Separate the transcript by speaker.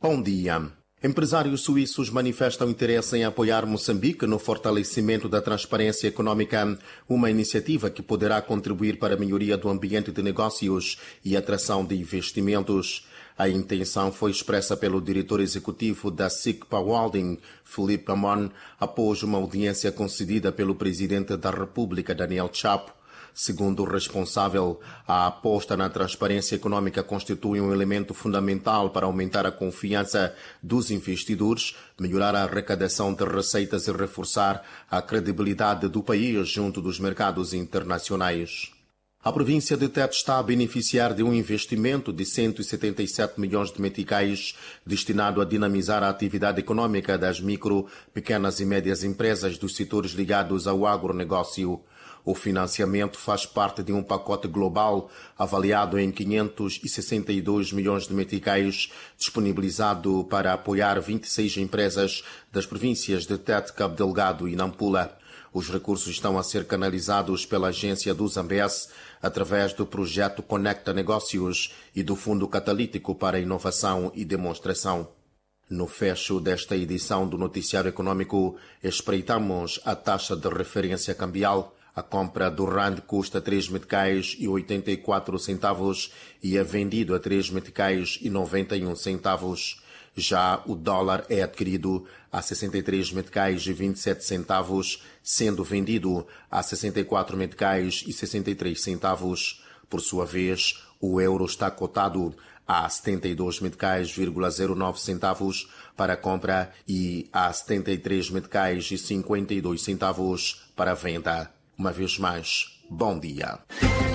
Speaker 1: Bom dia. Empresários suíços manifestam interesse em apoiar Moçambique no fortalecimento da transparência econômica, uma iniciativa que poderá contribuir para a melhoria do ambiente de negócios e atração de investimentos. A intenção foi expressa pelo diretor executivo da SICPA Holding, Filipe Amon, após uma audiência concedida pelo presidente da República, Daniel Chapo. Segundo o responsável, a aposta na transparência econômica constitui um elemento fundamental para aumentar a confiança dos investidores, melhorar a arrecadação de receitas e reforçar a credibilidade do país junto dos mercados internacionais. A província de Tete está a beneficiar de um investimento de 177 milhões de meticais destinado a dinamizar a atividade econômica das micro, pequenas e médias empresas dos setores ligados ao agronegócio. O financiamento faz parte de um pacote global avaliado em 562 milhões de meticais, disponibilizado para apoiar 26 empresas das províncias de Tete, Cabo Delgado e Nampula. Os recursos estão a ser canalizados pela agência do Zambés através do projeto Conecta Negócios e do Fundo Catalítico para Inovação e Demonstração. No fecho desta edição do Noticiário Econômico, espreitamos a taxa de referência cambial. A compra do rand custa 3 meticais e 84 centavos e é vendido a 3 meticais e 91 centavos. Já o dólar é adquirido a 63 meticais e 27 centavos, sendo vendido a 64 meticais e 63 centavos. Por sua vez, o euro está cotado a 72 meticais,09 centavos para compra e a 73 meticais e 52 centavos para venda. Uma vez mais, bom dia.